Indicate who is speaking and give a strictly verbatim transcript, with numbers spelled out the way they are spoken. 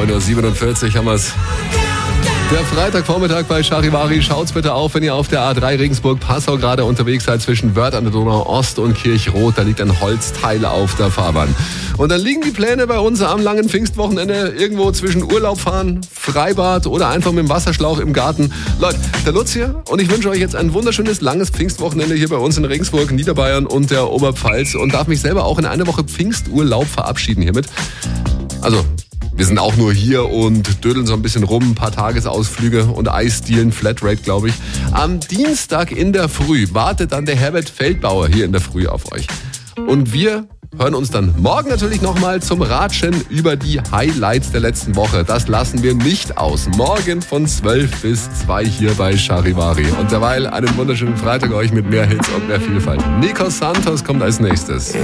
Speaker 1: neun Uhr siebenundvierzig haben wir's. Der Freitagvormittag bei Charivari. Schaut's bitte auf, wenn ihr auf der A drei Regensburg-Passau gerade unterwegs seid zwischen Wörth an der Donau Ost und Kirchroth. Da liegt ein Holzteil auf der Fahrbahn. Und dann liegen die Pläne bei uns am langen Pfingstwochenende irgendwo zwischen Urlaub fahren, Freibad oder einfach mit dem Wasserschlauch im Garten. Leute, der Lutz hier und ich wünsche euch jetzt ein wunderschönes, langes Pfingstwochenende hier bei uns in Regensburg, Niederbayern und der Oberpfalz und darf mich selber auch in eine Woche Pfingsturlaub verabschieden hiermit. Also, wir sind auch nur hier und dödeln so ein bisschen rum, ein paar Tagesausflüge und Eisdielen, Flatrate, glaube ich. Am Dienstag in der Früh wartet dann der Herbert Feldbauer hier in der Früh auf euch. Und wir hören uns dann morgen natürlich nochmal zum Ratschen über die Highlights der letzten Woche. Das lassen wir nicht aus. Morgen von zwölf bis zwei hier bei Charivari. Und derweil einen wunderschönen Freitag euch mit mehr Hits und mehr Vielfalt. Nico Santos kommt als nächstes.